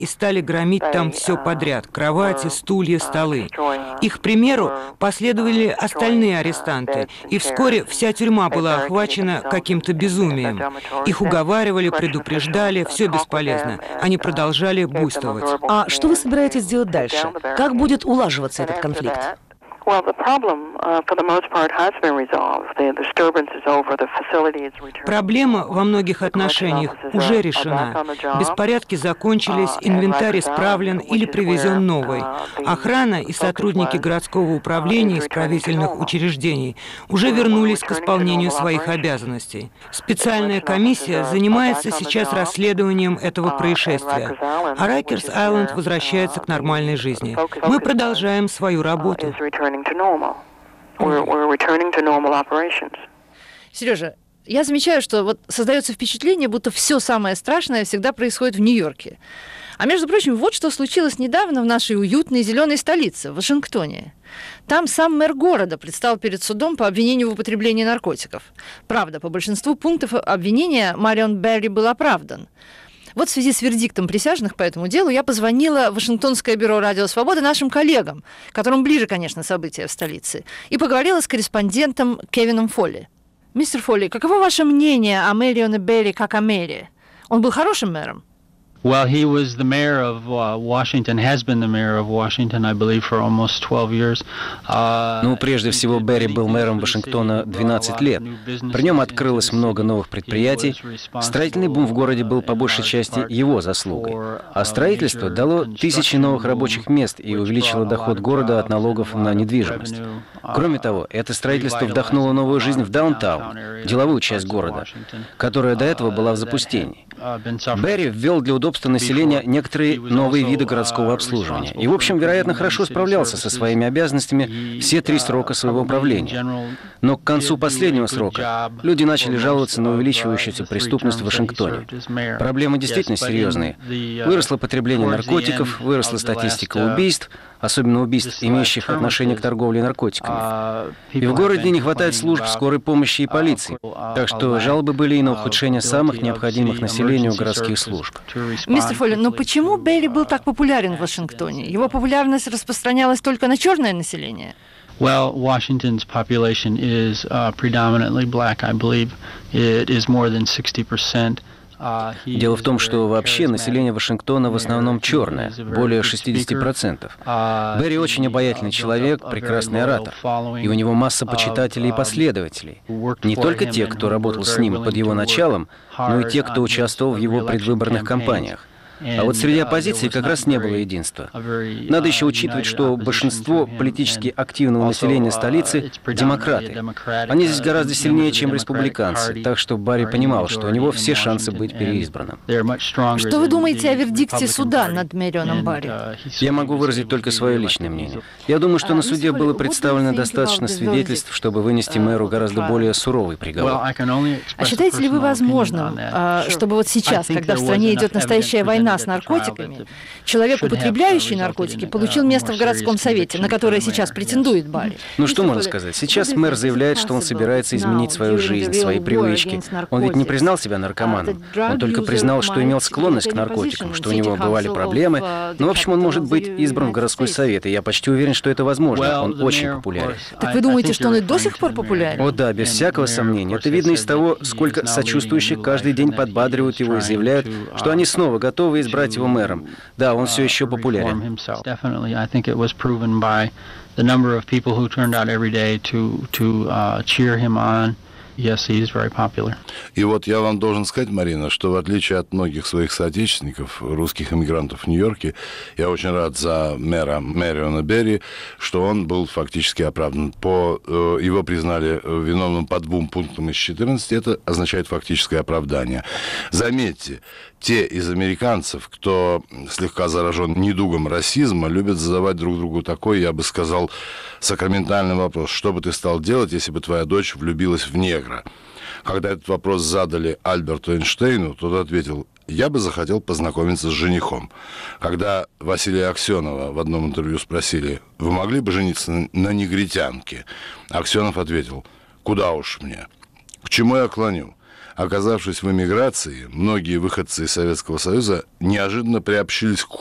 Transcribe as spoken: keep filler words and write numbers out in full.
и стали громить там все подряд – кровати, стулья, столы. Их примеру последовали остальные арестанты, и вскоре вся тюрьма была охвачена каким-то безумием. Их уговаривали, предупреждали, все бесполезно. Они продолжали буйствовать. А что вы собираетесь делать дальше? Как будет улаживаться этот конфликт? Проблема во многих отношениях уже решена. Беспорядки закончились, инвентарь исправлен или привезен новый. Охрана и сотрудники городского управления и исправительных учреждений уже вернулись к исполнению своих обязанностей. Специальная комиссия занимается сейчас расследованием этого происшествия, а Райкерс-Айленд возвращается к нормальной жизни. Мы продолжаем свою работу. Сережа, я замечаю, что вот создается впечатление, будто все самое страшное всегда происходит в Нью-Йорке. А между прочим, вот что случилось недавно в нашей уютной зеленой столице, в Вашингтоне. Там сам мэр города предстал перед судом по обвинению в употреблении наркотиков. Правда, по большинству пунктов обвинения Марион Берри был оправдан. Вот в связи с вердиктом присяжных по этому делу я позвонила в Вашингтонское бюро «Радио Свобода» нашим коллегам, которым ближе, конечно, события в столице, и поговорила с корреспондентом Кевином Фолли. Мистер Фолли, каково ваше мнение о Марионе Берри как о мэре? Он был хорошим мэром? Well, he was the mayor of uh, Washington, has been the mayor of Washington, I believe, for almost twelve years. Uh, ну, прежде всего, Берри был мэром Вашингтона двенадцать лет. При нем открылось много новых предприятий. Строительный бум в городе был по большей части его заслугой. А строительство дало тысячи новых рабочих мест и увеличило доход города от налогов на недвижимость. Кроме того, это строительство вдохнуло новую жизнь в даунтаун, деловую часть города, которая до этого была в запустении. Берри ввел для удобства населения некоторые новые виды городского обслуживания. И, в общем, вероятно, хорошо справлялся со своими обязанностями все три срока своего правления. Но к концу последнего срока люди начали жаловаться на увеличивающуюся преступность в Вашингтоне. Проблемы действительно серьезные. Выросло потребление наркотиков, выросла статистика убийств, особенно убийств, имеющих отношение к торговле наркотиками. И в городе не хватает служб скорой помощи и полиции. Так что жалобы были и на ухудшение самых необходимых населению городских служб. Мистер Фолли, но почему Берри был так популярен в Вашингтоне? Его популярность распространялась только на черное население? Well, Washington's population is uh, predominantly black, I believe. It is more than sixty percent. Дело в том, что вообще население Вашингтона в основном черное, более шестьдесят процентов. Берри очень обаятельный человек, прекрасный оратор, и у него масса почитателей и последователей. Не только те, кто работал с ним под его началом, но и те, кто участвовал в его предвыборных кампаниях. А вот среди оппозиции как раз не было единства. Надо еще учитывать, что большинство политически активного населения столицы – демократы. Они здесь гораздо сильнее, чем республиканцы, так что Барри понимал, что у него все шансы быть переизбранным. Что вы думаете о вердикте суда над Марионом Берри? Я могу выразить только свое личное мнение. Я думаю, что на суде было представлено достаточно свидетельств, чтобы вынести мэру гораздо более суровый приговор. А считаете ли вы возможным, чтобы вот сейчас, когда в стране идет настоящая война с наркотиками, человек, употребляющий наркотики, получил место в городском совете, на которое сейчас претендует Барри? Ну что можно сказать? Сейчас мэр заявляет, что он собирается изменить свою жизнь, свои привычки. Он ведь не признал себя наркоманом. Он только признал, что имел склонность к наркотикам, что у него бывали проблемы. Ну, в общем, он может быть избран в городской совет, и я почти уверен, что это возможно. Он очень популярен. Так вы думаете, что он и до сих пор популярен? О да, без всякого сомнения. Это видно из того, сколько сочувствующих каждый день подбадривают его и заявляют, что они снова готовы избрать его мэром. Да, он все еще популярен. Yes, he is very popular. И вот я вам должен сказать, Марина, что в отличие от многих своих соотечественников, русских иммигрантов в Нью-Йорке, я очень рад за мэра Мариона Берри, что он был фактически оправдан. По, э, его признали виновным по двум пунктам из четырнадцати, это означает фактическое оправдание. Заметьте, те из американцев, кто слегка заражен недугом расизма, любят задавать друг другу такой, я бы сказал, сакраментальный вопрос. Что бы ты стал делать, если бы твоя дочь влюбилась в негра? Когда этот вопрос задали Альберту Эйнштейну, тот ответил: я бы захотел познакомиться с женихом. Когда Василия Аксенова в одном интервью спросили: вы могли бы жениться на негритянке? Аксенов ответил: куда уж мне? К чему я клоню? Оказавшись в эмиграции, многие выходцы из Советского Союза неожиданно приобщились к